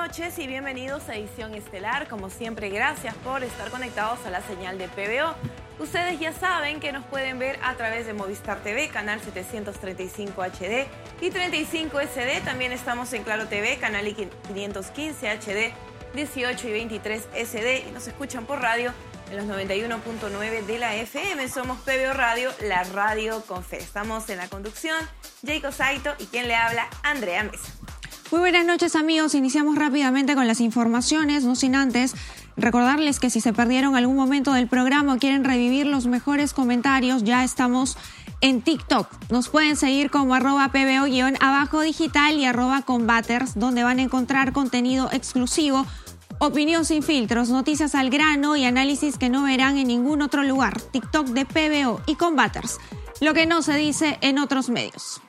noches y bienvenidos a Edición Estelar. Como siempre, gracias por estar conectados a la señal de PBO. Ustedes ya saben que nos pueden ver a través de Movistar TV, canal 735 HD y 35 SD. También estamos en Claro TV, canal 515 HD, 18 y 23 SD. Y nos escuchan por radio en los 91.9 de la FM. Somos PBO Radio, la radio con fe. Estamos en la conducción, Jacob Saito y quien le habla, Andrea Mesa. Muy buenas noches, amigos. Iniciamos rápidamente con las informaciones, no sin antes recordarles que si se perdieron algún momento del programa o quieren revivir los mejores comentarios, ya estamos en TikTok. Nos pueden seguir como @PBO_digital y @combaters, donde van a encontrar contenido exclusivo, opinión sin filtros, noticias al grano y análisis que no verán en ningún otro lugar. TikTok de PBO y Combaters, lo que no se dice en otros medios.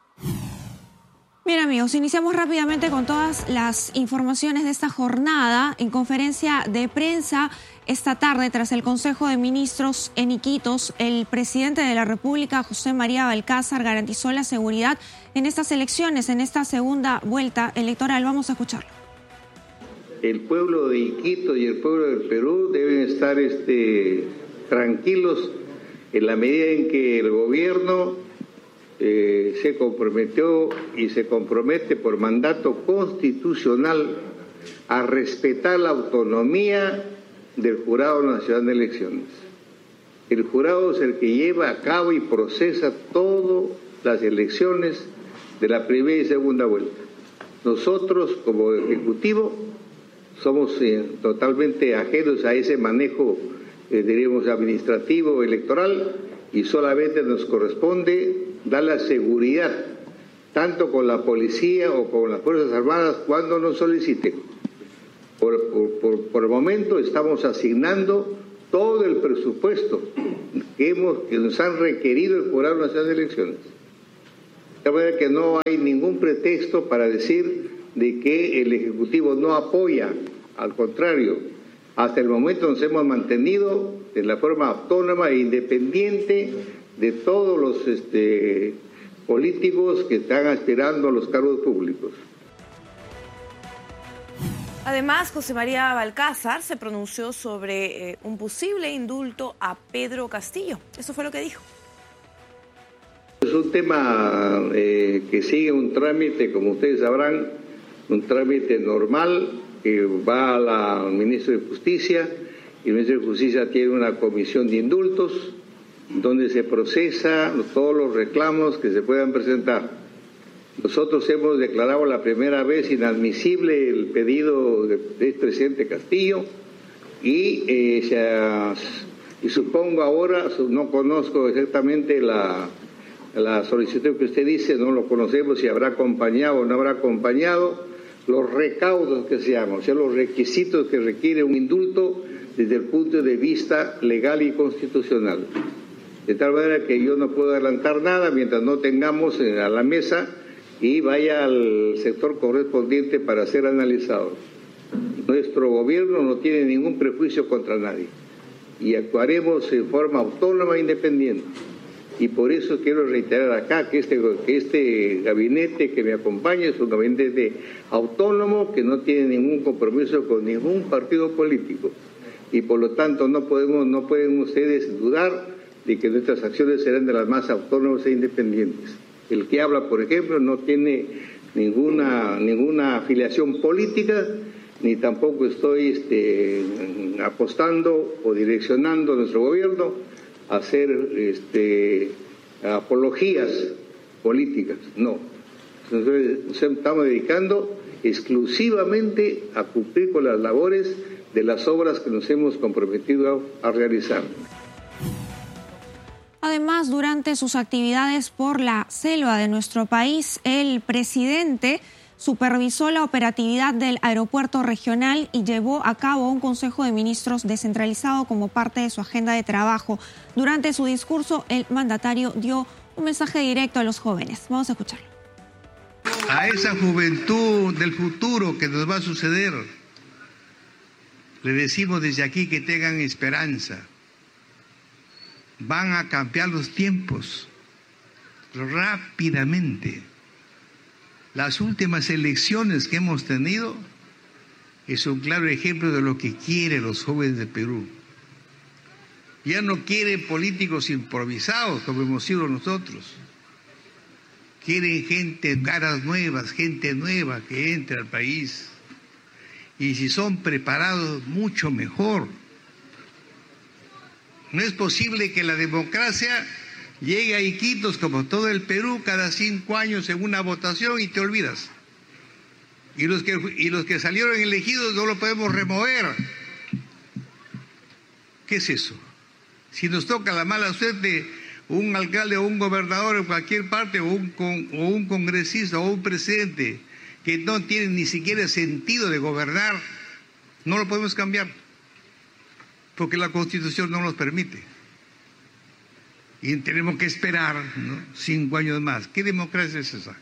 Bien, amigos, iniciamos rápidamente con todas las informaciones de esta jornada. En conferencia de prensa esta tarde, tras el Consejo de Ministros en Iquitos, el presidente de la República, José María Balcázar, garantizó la seguridad en estas elecciones, en esta segunda vuelta electoral. Vamos a escucharlo. El pueblo de Iquitos y el pueblo del Perú deben estar tranquilos en la medida en que el gobierno se comprometió y se compromete por mandato constitucional a respetar la autonomía del Jurado Nacional de Elecciones. El jurado es el que lleva a cabo y procesa todas las elecciones de la primera y segunda vuelta. Nosotros, como Ejecutivo, somos totalmente ajenos a ese manejo, diríamos, administrativo, electoral, y solamente nos corresponde dar la seguridad, tanto con la policía o con las Fuerzas Armadas, cuando nos soliciten. Por el momento estamos asignando todo el presupuesto que nos han requerido el Jurado Nacional de Elecciones. De manera que no hay ningún pretexto para decir de que el Ejecutivo no apoya, al contrario, hasta el momento nos hemos mantenido de la forma autónoma e independiente de todos los políticos que están aspirando a los cargos públicos. Además, José María Balcázar se pronunció sobre un posible indulto a Pedro Castillo. Eso fue lo que dijo. Es un tema que sigue un trámite, como ustedes sabrán, un trámite normal que va al ministro de Justicia, y el ministro de Justicia tiene una comisión de indultos donde se procesa todos los reclamos que se puedan presentar. Nosotros hemos declarado la primera vez inadmisible el pedido del expresidente Castillo y supongo ahora, no conozco exactamente la solicitud que usted dice, no lo conocemos si habrá acompañado o no habrá acompañado los recaudos que se llaman, o sea, los requisitos que requiere un indulto desde el punto de vista legal y constitucional. De tal manera que yo no puedo adelantar nada mientras no tengamos a la mesa y vaya al sector correspondiente para ser analizado. Nuestro gobierno no tiene ningún prejuicio contra nadie y actuaremos en forma autónoma e independiente. Y por eso quiero reiterar acá que este gabinete que me acompaña es un gabinete autónomo que no tiene ningún compromiso con ningún partido político. Y por lo tanto no pueden ustedes dudar de que nuestras acciones serán de las más autónomas e independientes. El que habla, por ejemplo, no tiene ninguna afiliación política, ni tampoco estoy apostando o direccionando a nuestro gobierno a hacer apologías políticas. No. Entonces, nos estamos dedicando exclusivamente a cumplir con las labores de las obras que nos hemos comprometido a realizar. Además, durante sus actividades por la selva de nuestro país, el presidente supervisó la operatividad del aeropuerto regional y llevó a cabo un Consejo de Ministros descentralizado como parte de su agenda de trabajo. Durante su discurso, el mandatario dio un mensaje directo a los jóvenes. Vamos a escucharlo. A esa juventud del futuro que nos va a suceder, le decimos desde aquí que tengan esperanza. Van a cambiar los tiempos rápidamente. Las últimas elecciones que hemos tenido es un claro ejemplo de lo que quieren los jóvenes de Perú. Ya no quieren políticos improvisados como hemos sido nosotros. Quieren gente, caras nuevas, gente nueva que entre al país. Y si son preparados, mucho mejor. No es posible que la democracia llegue a Iquitos, como todo el Perú, cada 5 años en una votación y te olvidas. Y los que salieron elegidos no lo podemos remover. ¿Qué es eso? Si nos toca la mala suerte, un alcalde o un gobernador en cualquier parte, o un congresista o un presidente que no tiene ni siquiera sentido de gobernar, no lo podemos cambiar, porque la Constitución no nos permite. Y tenemos que esperar, ¿no?, 5 años más. ¿Qué democracia es esa?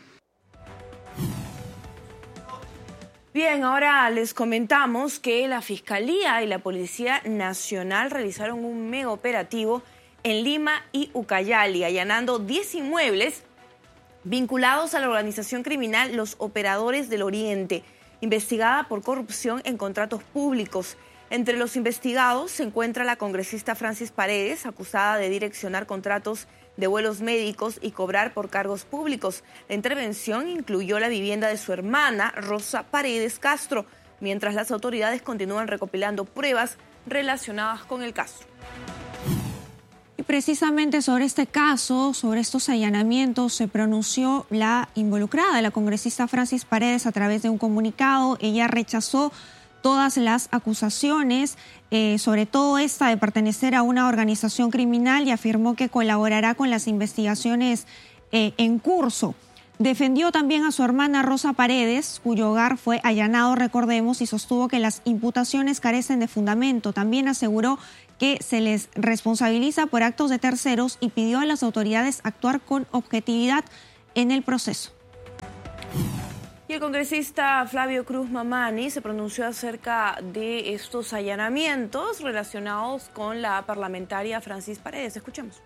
Bien, ahora les comentamos que la Fiscalía y la Policía Nacional realizaron un mega operativo en Lima y Ucayali, allanando 10 inmuebles vinculados a la organización criminal Los Operadores del Oriente, investigada por corrupción en contratos públicos. Entre los investigados se encuentra la congresista Francis Paredes, acusada de direccionar contratos de vuelos médicos y cobrar por cargos públicos. La intervención incluyó la vivienda de su hermana, Rosa Paredes Castro, mientras las autoridades continúan recopilando pruebas relacionadas con el caso. Y precisamente sobre este caso, sobre estos allanamientos, se pronunció la involucrada, la congresista Francis Paredes, a través de un comunicado. Ella rechazó todas las acusaciones, sobre todo esta de pertenecer a una organización criminal, y afirmó que colaborará con las investigaciones en curso. Defendió también a su hermana Rosa Paredes, cuyo hogar fue allanado, recordemos, y sostuvo que las imputaciones carecen de fundamento. También aseguró que se les responsabiliza por actos de terceros y pidió a las autoridades actuar con objetividad en el proceso. Y el congresista Flavio Cruz Mamani se pronunció acerca de estos allanamientos relacionados con la parlamentaria Francis Paredes. Escuchemos.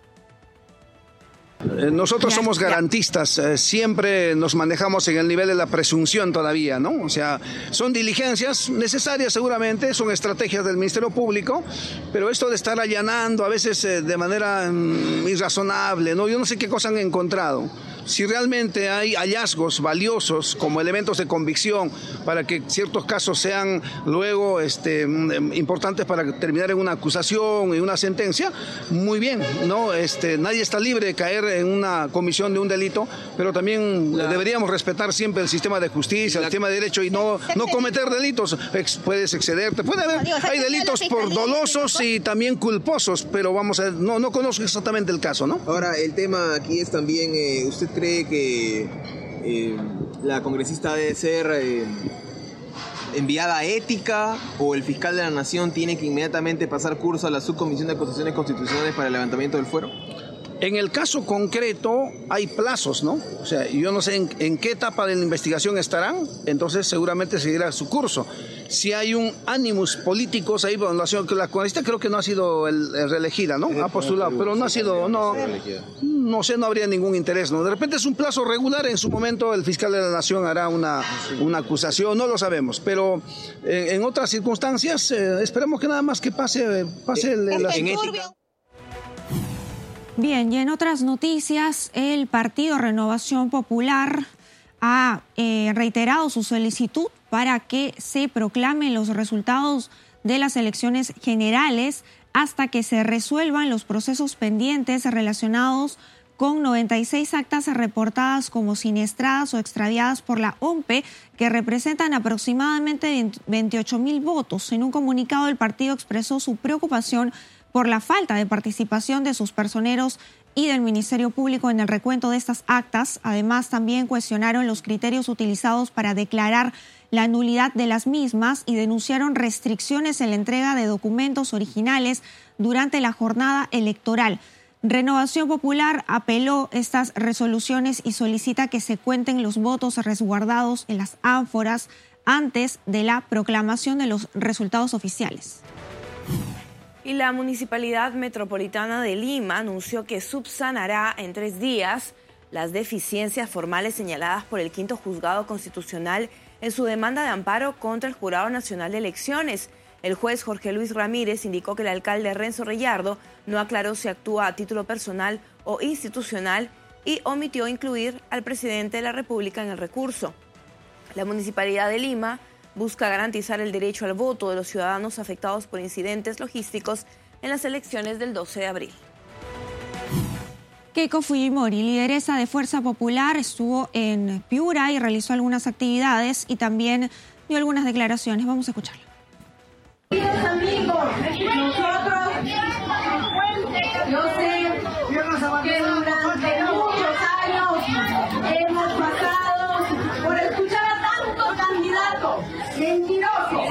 Nosotros somos garantistas, siempre nos manejamos en el nivel de la presunción todavía, ¿no? O sea, son diligencias necesarias seguramente, son estrategias del Ministerio Público, pero esto de estar allanando a veces de manera irrazonable, ¿no? Yo no sé qué cosa han encontrado. Si realmente hay hallazgos valiosos como elementos de convicción para que ciertos casos sean luego importantes para terminar en una acusación y una sentencia, muy bien, ¿no? Nadie está libre de caer en una comisión de un delito, pero también deberíamos respetar siempre el sistema de justicia, el sistema de derecho, y no cometer delitos. Puedes excederte, hay delitos por dolosos y también culposos, pero vamos a ver, no conozco exactamente el caso, ¿no? Ahora, el tema aquí es también, ¿usted cree que la congresista debe ser enviada a ética, o el fiscal de la Nación tiene que inmediatamente pasar curso a la Subcomisión de Acusaciones Constitucionales para el levantamiento del fuero? En el caso concreto hay plazos, ¿no? O sea, yo no sé en qué etapa de la investigación estarán, entonces seguramente seguirá su curso. Si hay un ánimos políticos ahí, bueno, la congresista creo que no ha sido reelegida, ¿no? Ha postulado, pero no ha sido, no sé, no habría ningún interés, ¿no? De repente es un plazo regular, en su momento el fiscal de la Nación hará una acusación, no lo sabemos, pero en otras circunstancias esperemos que nada más que pase en ética. Bien, y en otras noticias, el Partido Renovación Popular ha reiterado su solicitud para que se proclamen los resultados de las elecciones generales hasta que se resuelvan los procesos pendientes relacionados con 96 actas reportadas como siniestradas o extraviadas por la OMPE, que representan aproximadamente 28.000 votos. En un comunicado, el partido expresó su preocupación por la falta de participación de sus personeros y del Ministerio Público en el recuento de estas actas. Además, también cuestionaron los criterios utilizados para declarar la nulidad de las mismas y denunciaron restricciones en la entrega de documentos originales durante la jornada electoral. Renovación Popular apeló estas resoluciones y solicita que se cuenten los votos resguardados en las ánforas antes de la proclamación de los resultados oficiales. Y la Municipalidad Metropolitana de Lima anunció que subsanará en 3 días las deficiencias formales señaladas por el Quinto Juzgado Constitucional en su demanda de amparo contra el Jurado Nacional de Elecciones. El juez Jorge Luis Ramírez indicó que el alcalde Renzo Reyardo no aclaró si actúa a título personal o institucional y omitió incluir al presidente de la República en el recurso. La Municipalidad de Lima busca garantizar el derecho al voto de los ciudadanos afectados por incidentes logísticos en las elecciones del 12 de abril. Keiko Fujimori, lideresa de Fuerza Popular, estuvo en Piura y realizó algunas actividades y también dio algunas declaraciones. Vamos a escucharla. Queridos amigos, nosotros, yo sé que durante muchos años hemos pasado por escuchar a tantos candidatos mentirosos.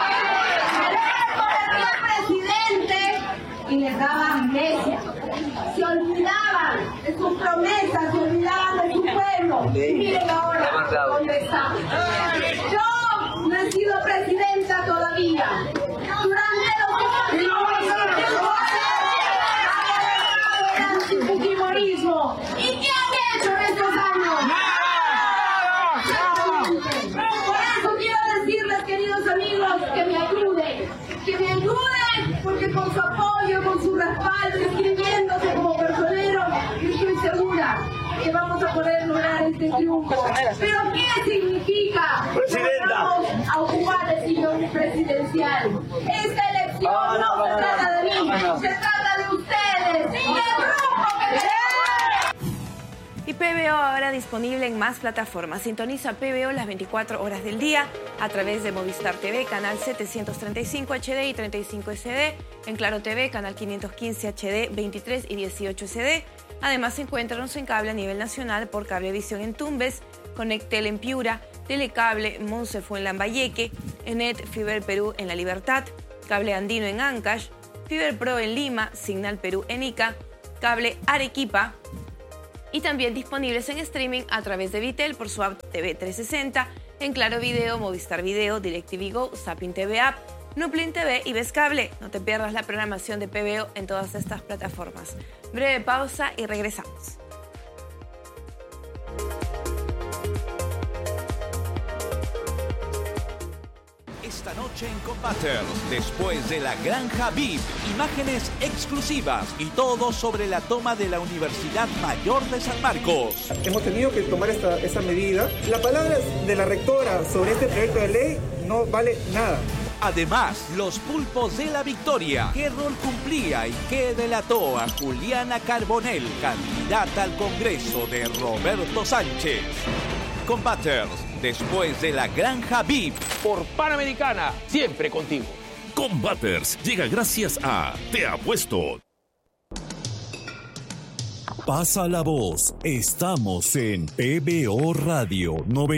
Presidente y les daba amnesia. Se olvidaban de sus promesas, se olvidaban de su pueblo. Miren ahora dónde estamos. Yo no he sido presidenta todavía. Durante los antifujimorismo. ¿Y qué han hecho en estos años? Por eso quiero decirles, queridos amigos, que me ayuden, porque con su apoyo, con su respaldo, inscribiéndose como personero, estoy segura que vamos a poder lograr este triunfo. ¿Pero qué significa? Vamos a ocupar el sillón presidencial. Esta elección no se trata de mí, se trata de ustedes y el grupo que queremos. Y PBO ahora disponible en más plataformas. Sintoniza PBO las 24 horas del día a través de Movistar TV, canal 735 HD y 35 SD, en Claro TV, canal 515 HD, 23 y 18 SD. Además, encuéntranos en cable a nivel nacional por Cablevisión en Tumbes, Conectel en Piura, Telecable Monse en Lambayeque, Enet Fiber Perú en La Libertad, Cable Andino en Ancash, Fiber Pro en Lima, Signal Perú en Ica, Cable Arequipa, y también disponibles en streaming a través de Vitel por su app TV 360, en Claro Video, Movistar Video, DirecTV Go, Zapping TV App, Nuplin TV y Vescable. No te pierdas la programación de PBO en todas estas plataformas. Breve pausa y regresamos. Esta noche en Combaters, después de la Granja VIP, imágenes exclusivas y todo sobre la toma de la Universidad Mayor de San Marcos. Hemos tenido que tomar esa medida. La palabra de la rectora sobre este proyecto de ley no vale nada. Además, los pulpos de la victoria. ¿Qué rol cumplía y qué delató a Juliana Carbonell, candidata al Congreso de Roberto Sánchez? Combaters, después de la Granja VIP. Por Panamericana, siempre contigo. Combaters llega gracias a Te Apuesto. Pasa la voz. Estamos en PBO Radio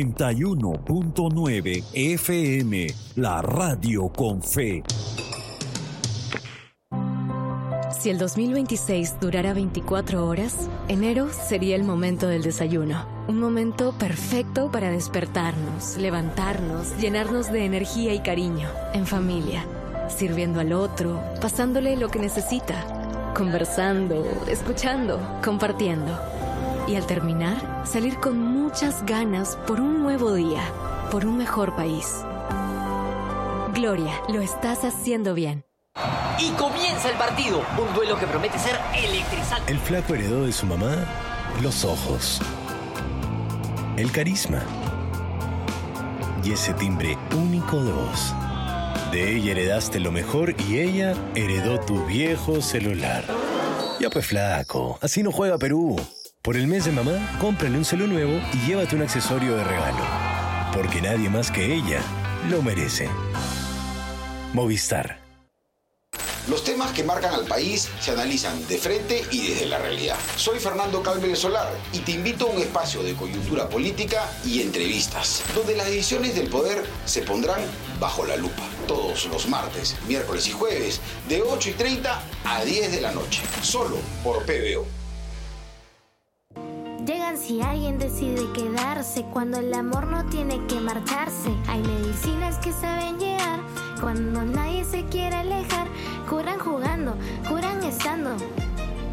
91.9 FM, la radio con fe. Si el 2026 durara 24 horas, enero sería el momento del desayuno. Un momento perfecto para despertarnos, levantarnos, llenarnos de energía y cariño, en familia, sirviendo al otro, pasándole lo que necesita. Conversando, escuchando, compartiendo. Y al terminar, salir con muchas ganas por un nuevo día, por un mejor país. Gloria, lo estás haciendo bien. Y comienza el partido, un duelo que promete ser electrizante. El flaco heredó de su mamá los ojos, el carisma y ese timbre único de voz. De ella heredaste lo mejor y ella heredó tu viejo celular. Ya pues flaco, así no juega Perú. Por el mes de mamá, cómprale un celu nuevo y llévate un accesorio de regalo. Porque nadie más que ella lo merece. Movistar. Los temas que marcan al país se analizan de frente y desde la realidad. Soy Fernando Calvez Solar y te invito a un espacio de coyuntura política y entrevistas, donde las decisiones del poder se pondrán bajo la lupa. Todos los martes, miércoles y jueves, de 8:30 a 10 de la noche. Solo por PBO. Llegan si alguien decide quedarse, cuando el amor no tiene que marcharse. Hay medicinas que saben llegar, cuando nadie se quiere alejar. Curan jugando, curan estando.